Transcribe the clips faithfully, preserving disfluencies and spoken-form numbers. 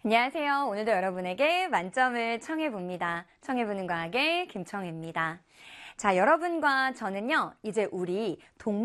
안녕하세요. 오늘도 여러분에게 만점을 청해봅니다. 청해보는 과학의 김청혜입니다. 자, 여러분과 저는요, 이제 우리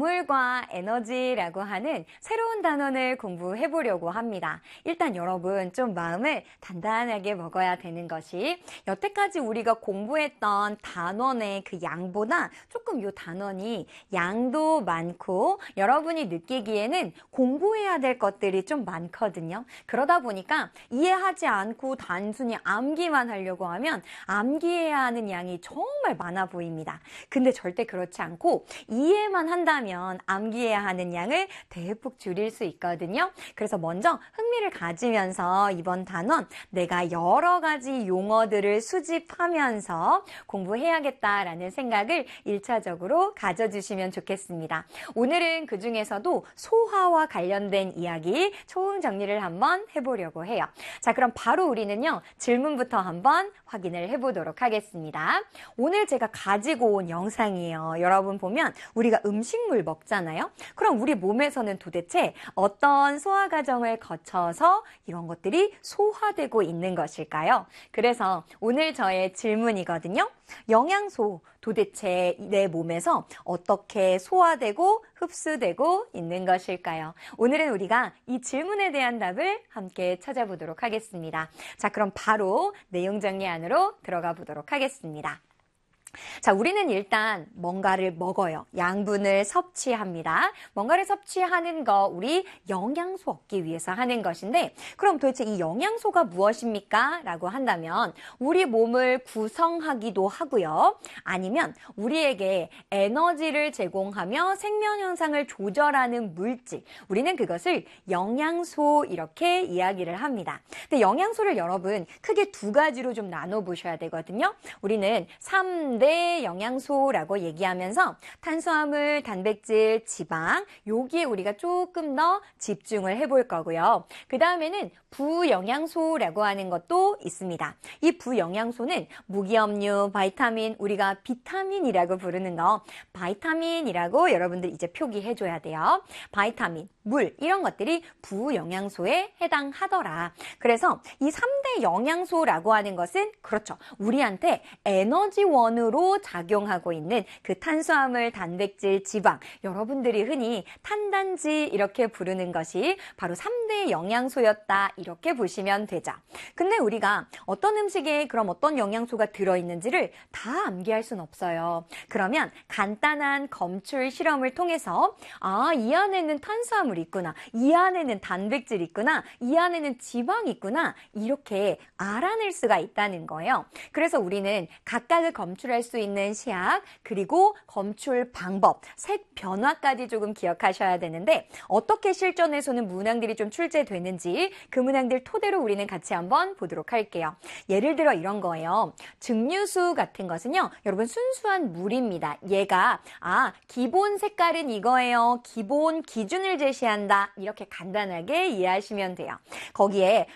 동물과 에너지라고 하는 새로운 단원을 공부해 보려고 합니다. 일단 여러분 좀 마음을 단단하게 먹어야 되는 것이 여태까지 우리가 공부했던 단원의 그 양보다 조금 요 단원이 양도 많고 여러분이 느끼기에는 공부해야 될 것들이 좀 많거든요. 그러다 보니까 이해하지 않고 단순히 암기만 하려고 하면 암기해야 하는 양이 정말 많아 보입니다. 근데 절대 그렇지 않고 이해만 한다면 암기해야 하는 양을 대폭 줄일 수 있거든요. 그래서 먼저 흥미를 가지면서 이번 단원 내가 여러 가지 용어들을 수집하면서 공부해야겠다라는 생각을 일차적으로 가져주시면 좋겠습니다. 오늘은 그 중에서도 소화와 관련된 이야기 총 정리를 한번 해보려고 해요. 자, 그럼 바로 우리는요, 질문부터 한번 확인을 해보도록 하겠습니다. 오늘 제가 가지고 온 영상이에요. 여러분 보면 우리가 음식물 먹잖아요. 그럼 우리 몸에서는 도대체 어떤 소화 과정을 거쳐서 이런 것들이 소화되고 있는 것일까요? 그래서 오늘 저의 질문이거든요. 영양소 도대체 내 몸에서 어떻게 소화되고 흡수되고 있는 것일까요? 오늘은 우리가 이 질문에 대한 답을 함께 찾아보도록 하겠습니다. 자, 그럼 바로 내용 정리 안으로 들어가 보도록 하겠습니다. 자, 우리는 일단 뭔가를 먹어요. 양분을 섭취합니다. 뭔가를 섭취하는 거 우리 영양소 얻기 위해서 하는 것인데, 그럼 도대체 이 영양소가 무엇입니까? 라고 한다면 우리 몸을 구성하기도 하고요. 아니면 우리에게 에너지를 제공하며 생명 현상을 조절하는 물질, 우리는 그것을 영양소 이렇게 이야기를 합니다. 근데 영양소를 여러분 크게 두 가지로 좀 나눠 보셔야 되거든요. 우리는 삼 대 영양소라고 얘기하면서 탄수화물, 단백질, 지방, 여기에 우리가 조금 더 집중을 해볼 거고요. 그 다음에는 부영양소라고 하는 것도 있습니다. 이 부영양소는 무기염류, 바이타민, 우리가 비타민이라고 부르는 거, 바이타민이라고 여러분들 이제 표기해줘야 돼요. 바이타민, 물, 이런 것들이 부영양소에 해당하더라. 그래서 이 삼 대 영양소라고 하는 것은 그렇죠. 우리한테 에너지원으로 작용하고 있는 그 탄수화물, 단백질, 지방, 여러분들이 흔히 탄단지 이렇게 부르는 것이 바로 삼 대 영양소였다. 이렇게 보시면 되죠. 근데 우리가 어떤 음식에 그럼 어떤 영양소가 들어있는지를 다 암기할 수는 없어요. 그러면 간단한 검출 실험을 통해서 아, 이 안에는 탄수화물이 있구나, 이 안에는 단백질이 있구나, 이 안에는 지방이 있구나, 이렇게 알아낼 수가 있다는 거예요. 그래서 우리는 각각을 검출할 수 있는 시약, 그리고 검출 방법, 색 변화까지 조금 기억하셔야 되는데 어떻게 실전에서는 문항들이 좀 출제되는지 그 문항들 토대로 우리는 같이 한번 보도록 할게요. 예를 들어 이런 거예요. 증류수 같은 것은요, 여러분 순수한 물입니다. 얘가 아, 기본 색깔은 이거예요. 기본 기준을 제시한다. 이렇게 간단하게 이해하시면 돼요. 거기에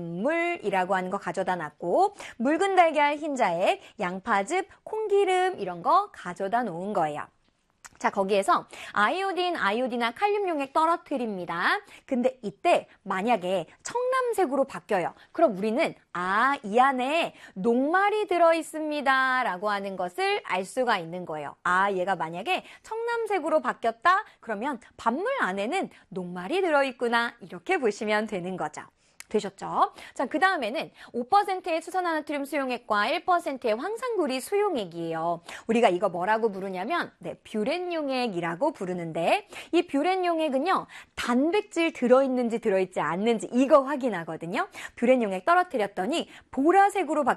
밥물이라고 하는 거 가져다 놨고, 묽은 달걀 흰자액, 양파즙, 콩기름 이런 거 가져다 놓은 거예요. 자, 거기에서 아이오딘, 아이오딘이나 칼륨 용액 떨어뜨립니다. 근데 이때 만약에 청남색으로 바뀌어요. 그럼 우리는 아, 이 안에 녹말이 들어있습니다 라고 하는 것을 알 수가 있는 거예요. 아, 얘가 만약에 청남색으로 바뀌었다? 그러면 밥물 안에는 녹말이 들어있구나. 이렇게 보시면 되는 거죠. 되셨죠? 자, 그 다음에는 오 퍼센트의 수산화나트륨 수용액과 일 퍼센트의 황산구리 수용액이에요. 우리가 이거 뭐라고 부르냐면 네, 뷰렌 용액이라고 부르는데 이 뷰렌 용액은요, 단백질 들어있는지 들어있지 않는지 이거 확인하거든요. 뷰렌 용액 떨어뜨렸더니 보라색으로 바뀌었어요.